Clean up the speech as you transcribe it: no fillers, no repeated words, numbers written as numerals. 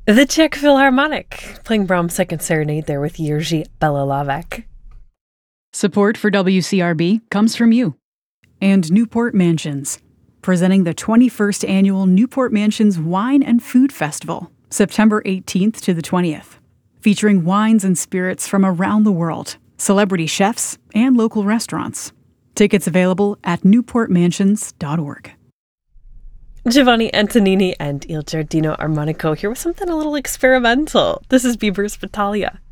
The Czech Philharmonic, playing Brahms' Second Serenade there with Jiří Belolavec. Support for WCRB comes from you. And Newport Mansions, presenting the 21st Annual Newport Mansions Wine and Food Festival, September 18th to the 20th, featuring wines and spirits from around the world, celebrity chefs, and local restaurants. Tickets available at newportmansions.org. Giovanni Antonini and Il Giardino Armonico here with something a little experimental. This is Bieber's Battaglia.